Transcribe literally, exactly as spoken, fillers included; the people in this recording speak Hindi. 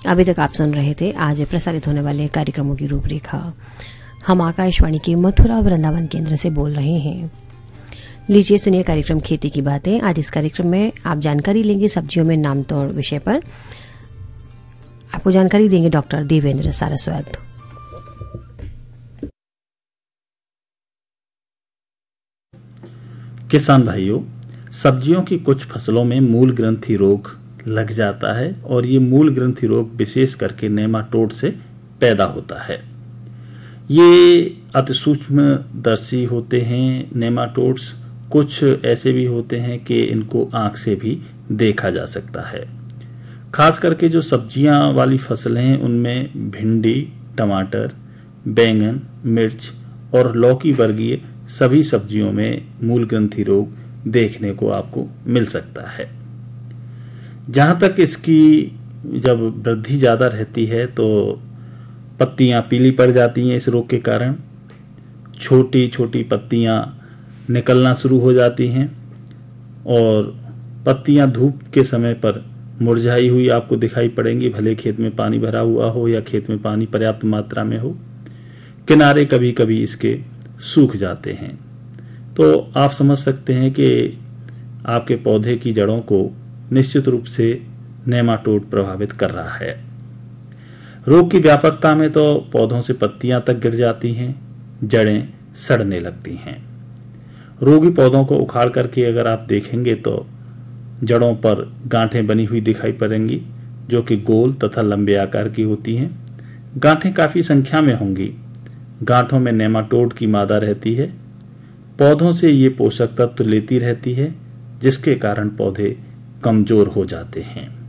अभी तक आप सुन रहे थे आज प्रसारित होने वाले कार्यक्रमों की रूपरेखा। हम आकाशवाणी के मथुरा वृंदावन केंद्र से बोल रहे हैं। लीजिए सुनिए कार्यक्रम खेती की बातें। आज इस कार्यक्रम में आप जानकारी लेंगे सब्जियों में नामतोड़ विषय पर। आपको जानकारी देंगे डॉक्टर देवेंद्र सारस्वत। किसान भाइयों, सब्जियों की कुछ फसलों में मूल ग्रंथि रोग लग जाता है और ये मूल ग्रंथि रोग विशेष करके नेमाटोड से पैदा होता है। ये अति सूक्ष्म दर्शी होते हैं नेमाटोड्स। कुछ ऐसे भी होते हैं कि इनको आंख से भी देखा जा सकता है। खास करके जो सब्जियां वाली फसलें हैं उनमें भिंडी, टमाटर, बैंगन, मिर्च और लौकी वर्गीय सभी सब्जियों में मूल ग्रंथि रोग देखने को आपको मिल सकता है। जहाँ तक इसकी जब वृद्धि ज़्यादा रहती है तो पत्तियाँ पीली पड़ जाती हैं। इस रोग के कारण छोटी छोटी पत्तियाँ निकलना शुरू हो जाती हैं और पत्तियाँ धूप के समय पर मुरझाई हुई आपको दिखाई पड़ेंगी, भले खेत में पानी भरा हुआ हो या खेत में पानी पर्याप्त मात्रा में हो। किनारे कभी कभी इसके सूख जाते हैं। तो आप समझ सकते हैं कि आपके पौधे की जड़ों को निश्चित रूप से नेमाटोड प्रभावित कर रहा है। रोग की व्यापकता में तो पौधों से पत्तियां तक गिर जाती हैं, जड़ें सड़ने लगती हैं। रोगी पौधों को उखाड़ करके अगर आप देखेंगे तो जड़ों पर गांठें बनी हुई दिखाई पड़ेंगी, जो कि गोल तथा लंबे आकार की होती हैं। गांठें काफी संख्या में होंगी। गांठों में नेमाटोड की मादा रहती है। पौधों से ये पोषक तत्व लेती रहती है, जिसके कारण पौधे कमजोर हो जाते हैं।